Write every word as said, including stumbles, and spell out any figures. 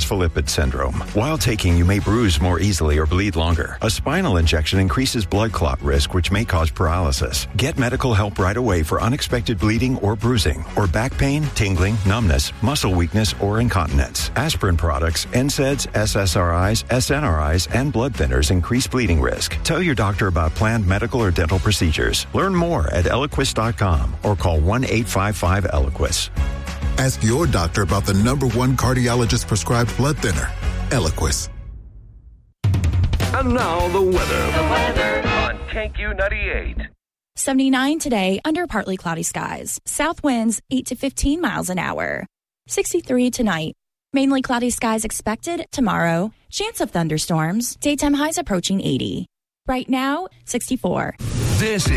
phospholipid syndrome. While taking, you may bruise more easily or bleed longer. A spinal injection increases blood clot risk, which may cause paralysis. Get medical help right away for unexpected bleeding or bruising, or back pain, tingling, numbness, muscle weakness, or incontinence. Aspirin products, N SAIDs, S S R Is, S N R Is, and blood thinners increase bleeding risk. Tell your doctor about planned medical or dental procedures. Learn more at Eliquis dot com or call one eight five five Eliquis. Ask your doctor about the number one cardiologist prescribed blood thinner, Eliquis. And now the weather. The weather on K Q ninety-eight. seventy-nine today under partly cloudy skies. South winds eight to fifteen miles an hour. sixty-three tonight. Mainly cloudy skies expected tomorrow. Chance of thunderstorms. Daytime highs approaching eighty. Right now, sixty-four. This